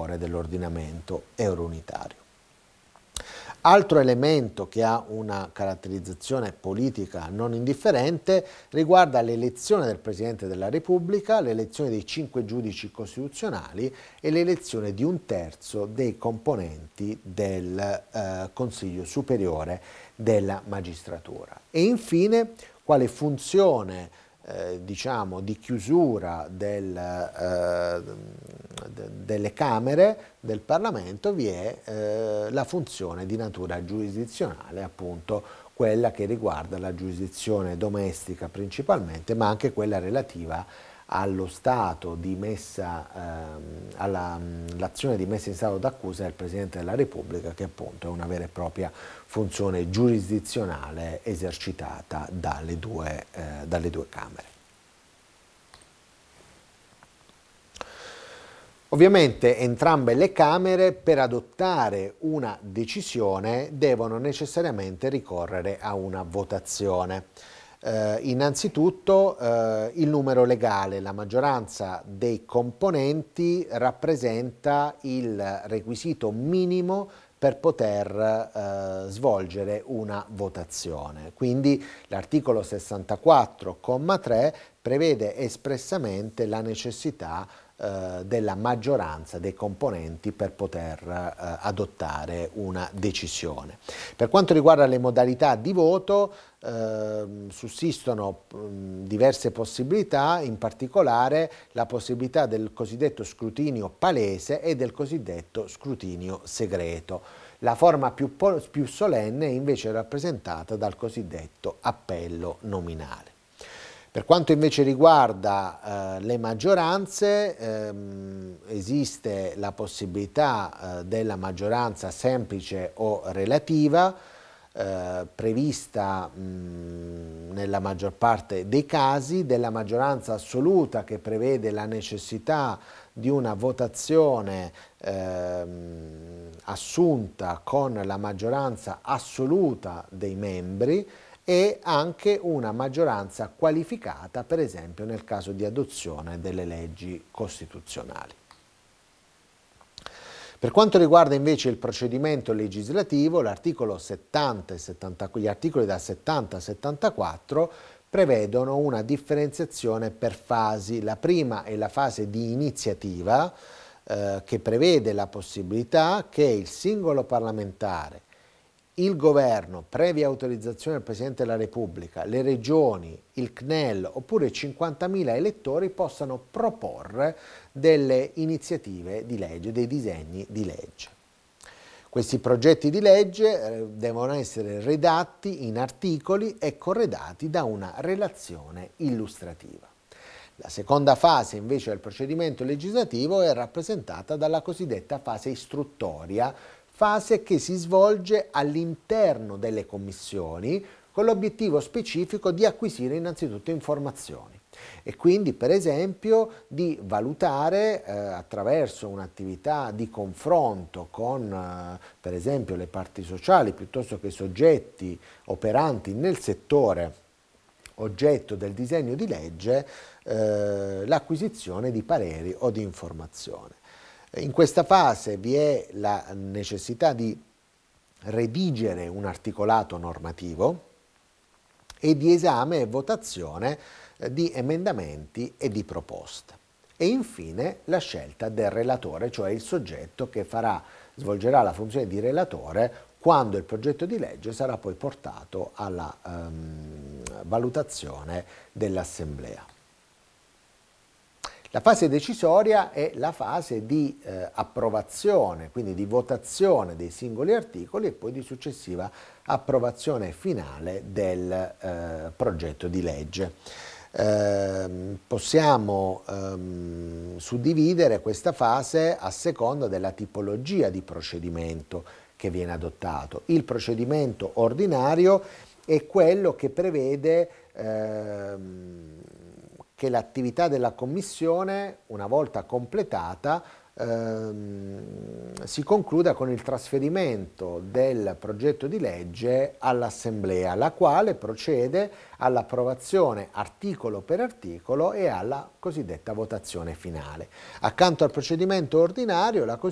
favore dell'ordinamento eurounitario. Altro elemento che ha una caratterizzazione politica non indifferente riguarda l'elezione del Presidente della Repubblica, l'elezione dei 5 giudici costituzionali e l'elezione di 1/3 dei componenti del Consiglio Superiore della Magistratura. E infine, quale funzione diciamo di chiusura delle Camere del Parlamento vi è la funzione di natura giurisdizionale, appunto quella che riguarda la giurisdizione domestica principalmente, ma anche quella relativa allo stato di messa, all'azione di messa in stato d'accusa del Presidente della Repubblica, che appunto è una vera e propria funzione giurisdizionale esercitata dalle due Camere. Ovviamente entrambe le Camere per adottare una decisione devono necessariamente ricorrere a una votazione. Innanzitutto il numero legale, la maggioranza dei componenti rappresenta il requisito minimo per poter svolgere una votazione. Quindi l'articolo 64,3 prevede espressamente la necessità della maggioranza dei componenti per poter adottare una decisione. Per quanto riguarda le modalità di voto, sussistono diverse possibilità, in particolare la possibilità del cosiddetto scrutinio palese e del cosiddetto scrutinio segreto. La forma più solenne è invece rappresentata dal cosiddetto appello nominale. Per quanto invece riguarda le maggioranze, esiste la possibilità della maggioranza semplice o relativa, prevista nella maggior parte dei casi, della maggioranza assoluta che prevede la necessità di una votazione assunta con la maggioranza assoluta dei membri, e anche una maggioranza qualificata, per esempio nel caso di adozione delle leggi costituzionali. Per quanto riguarda invece il procedimento legislativo, l'articolo 70 e gli articoli da 70 a 74 prevedono una differenziazione per fasi. La prima è la fase di iniziativa, che prevede la possibilità che il singolo parlamentare, il governo, previa autorizzazione del Presidente della Repubblica, le regioni, il CNEL oppure 50.000 elettori possano proporre delle iniziative di legge, dei disegni di legge. Questi progetti di legge devono essere redatti in articoli e corredati da una relazione illustrativa. La seconda fase invece del procedimento legislativo è rappresentata dalla cosiddetta fase istruttoria, fase che si svolge all'interno delle commissioni con l'obiettivo specifico di acquisire innanzitutto informazioni e quindi per esempio di valutare attraverso un'attività di confronto con per esempio le parti sociali piuttosto che soggetti operanti nel settore oggetto del disegno di legge l'acquisizione di pareri o di informazioni. In questa fase vi è la necessità di redigere un articolato normativo e di esame e votazione di emendamenti e di proposte. E infine la scelta del relatore, cioè il soggetto che svolgerà la funzione di relatore quando il progetto di legge sarà poi portato alla valutazione dell'Assemblea. La fase decisoria è la fase di approvazione, quindi di votazione dei singoli articoli e poi di successiva approvazione finale del progetto di legge. Possiamo suddividere questa fase a seconda della tipologia di procedimento che viene adottato. Il procedimento ordinario è quello che prevede che l'attività della Commissione, una volta completata, si concluda con il trasferimento del progetto di legge all'Assemblea, la quale procede all'approvazione articolo per articolo e alla cosiddetta votazione finale. Accanto al procedimento ordinario, la